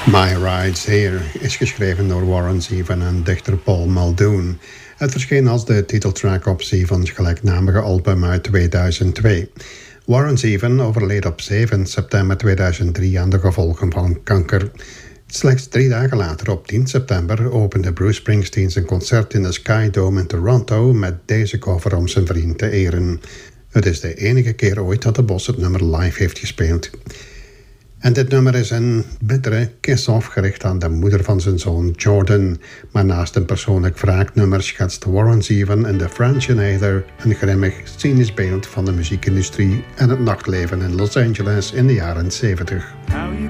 My Rides Here is geschreven door Warren Zevon en dichter Paul Muldoon. Het verscheen als de titeltrack op Zevons gelijknamige album uit 2002. Warren Zevon overleed op 7 september 2003 aan de gevolgen van kanker. Slechts 3 dagen later, op 10 september, opende Bruce Springsteen zijn concert in de Sky Dome in Toronto met deze cover om zijn vriend te eren. Het is de enige keer ooit dat de Bos het nummer live heeft gespeeld. En dit nummer is een bittere kiss-off gericht aan de moeder van zijn zoon Jordan. Maar naast een persoonlijk wraaknummer schetst Warren Zevon in The Frenchionator een grimmig, cynisch beeld van de muziekindustrie en het nachtleven in Los Angeles in de jaren 70. How you